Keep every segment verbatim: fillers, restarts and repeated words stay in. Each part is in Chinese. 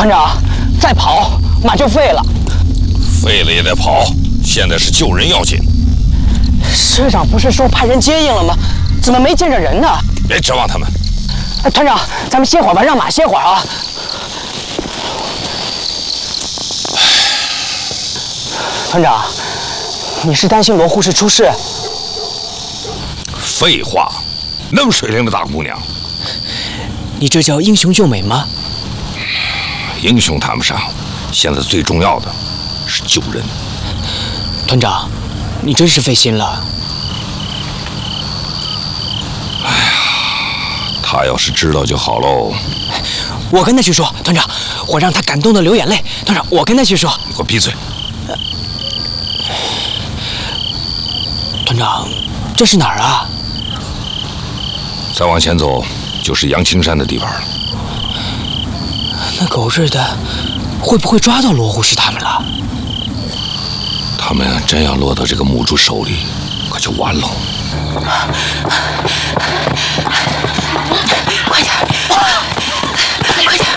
团长，再跑马就废了。 废了也得跑，现在是救人要紧。 师长不是说派人接应了吗？怎么没见着人呢？ 别指望他们。 哎，团长，咱们歇会儿吧，让马歇会儿啊。团长，你是担心罗护士出事？ 废话，那么水灵的大姑娘， 你这叫英雄救美吗？ 英雄谈不上，现在最重要的是救人。 团长，你真是费心了。 哎呀，他要是知道就好喽。 我跟他去说，团长，我让他感动的流眼泪。团长，我跟他去说。 你给我闭嘴！ 团长，这是哪儿啊？ 再往前走就是杨青山的地方了。 那狗日的，会不会抓到罗护士他们了？ 他们真要落到这个母猪手里，可就完了。 快点，快点！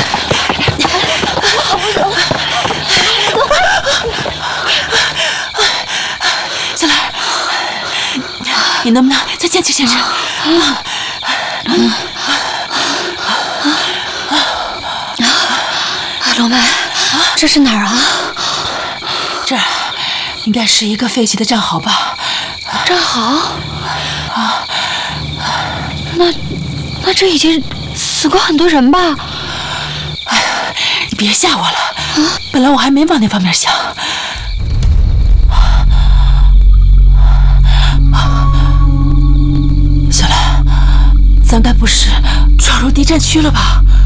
小兰，你能不能再坚持坚持？ 龙梅，这是哪儿啊？ 这儿应该是一个废弃的战壕吧？ 战壕？啊，那那这已经死过很多人吧？ 哎呀，你别吓我了，啊、本来我还没往那方面想。小兰，咱该不是闯入敌占区了吧？